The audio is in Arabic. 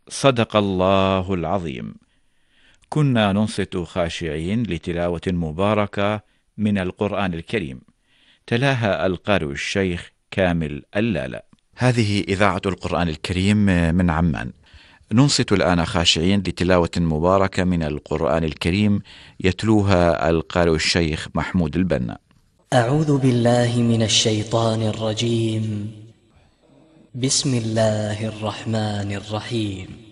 صدق الله العظيم. كنا ننصت خاشعين لتلاوة مباركة من القرآن الكريم، تلاها القارئ الشيخ كامل اللالة. هذه إذاعة القرآن الكريم من عمان. ننصت الآن خاشعين لتلاوة مباركة من القرآن الكريم يتلوها القارئ الشيخ محمود البنا. أعوذ بالله من الشيطان الرجيم. بسم الله الرحمن الرحيم.